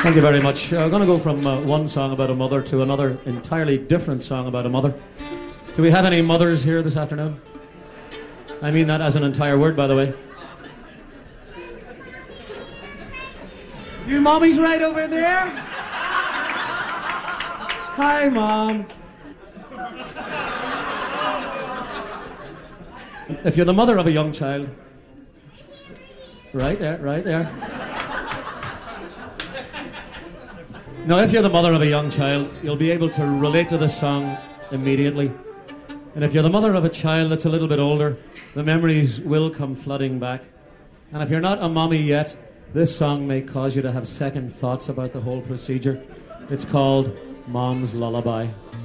Thank you very much. I'm going to go from one song about a mother to another entirely different song about a mother. Do we have any mothers here this afternoon? I mean that as an entire word, by the way. Your mommy's right over there. Hi, Mom. If you're the mother of a young child, right there. Now, if you're the mother of a young child, you'll be able to relate to this song immediately. And if you're the mother of a child that's a little bit older, the memories will come flooding back. And if you're not a mommy yet, this song may cause you to have second thoughts about the whole procedure. It's called Mom's Lullaby.